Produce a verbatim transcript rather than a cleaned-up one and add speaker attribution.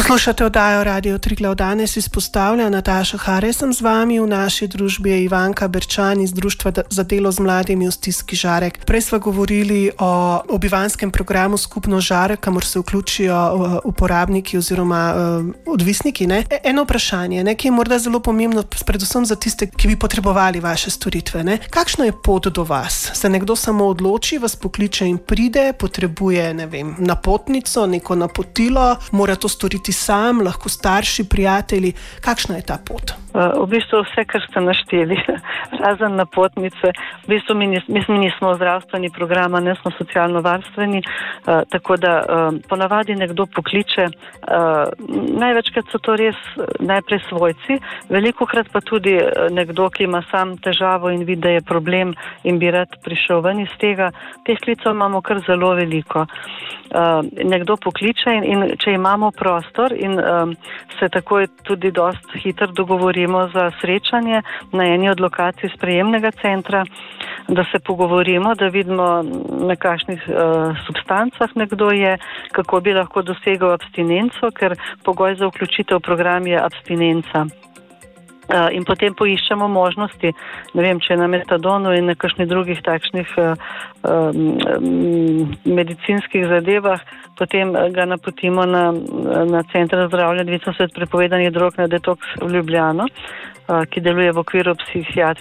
Speaker 1: Poslušate oddajo Radio Triglav. Danes izpostavlja Nataša Hare. Sem z vami, v naši družbi je Ivanka Berčan iz Društva za delo z mladimi v stiski Žarek. Prej sva govorili o obivanskem programu Skupno Žarek, kamor se vključijo uporabniki oziroma odvisniki. Ne? Eno vprašanje, ne, ki je morda zelo pomembno, predvsem za tiste, ki bi potrebovali vaše storitve. Ne? Kakšna je pot do vas? Se nekdo samo odloči, vas pokliče in pride, potrebuje, ne vem, napotnico, neko napotilo, mora to storiti sam, lahko starši, prijatelji. Kakšna je ta pot?
Speaker 2: V bistvu vse, kar ste našteli, razen napotnice. V bistvu mi, nis, mi nismo zdravstveni programa, ne smo socialno-varstveni, uh, tako da uh, ponavadi nekdo pokliče. Uh, največkrat so to res najprej svojci, velikokrat pa tudi nekdo, ki ima sam težavo in vidi, da je problem in bi rad prišel ven iz tega. Teh klicov imamo kar zelo veliko. Uh, nekdo pokliče in, in če imamo prostor in um, se takoj tudi dosti hitro dogovorimo za srečanje na eni od lokacij sprejemnega centra, da se pogovorimo, da vidimo, na kakšnih uh, substancah nekdo je, kako bi lahko dosegal abstinenco, ker pogoj za vključitev v program je abstinenca. Uh, in potem poiščemo možnosti, ne vem, če je na metadonu in na kakšnih drugih takšnih uh, um, medicinskih zadevah, potem ga napotimo na, na Center za zdravljenje odvisnosti od prepovedanih drog na Detox v Ljubljano, uh, ki deluje v okviru psihiatričnega